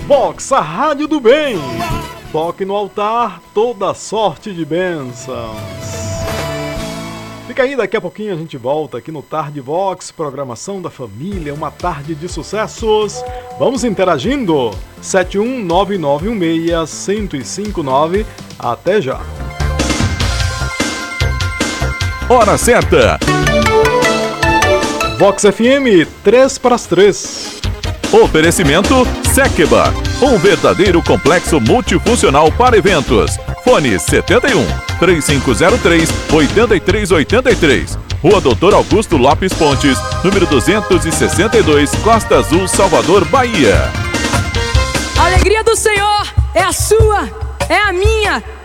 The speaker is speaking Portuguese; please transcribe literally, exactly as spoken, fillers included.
Vox, a rádio do bem. Toque no altar toda sorte de bênçãos. Fica aí, daqui a pouquinho a gente volta aqui no Tarde Vox, programação da família, uma tarde de sucessos. Vamos interagindo. sete um nove nove um seis, um zero cinco nove. Até já. Hora certa. Vox F M, três para as três. Oferecimento Sekeba, um verdadeiro complexo multifuncional para eventos. Fone setenta e um, três cinco zero três, oito três oito três. Rua Doutor Augusto Lopes Pontes, número duzentos e sessenta e dois, Costa Azul, Salvador, Bahia. A alegria do Senhor é a sua, é a minha.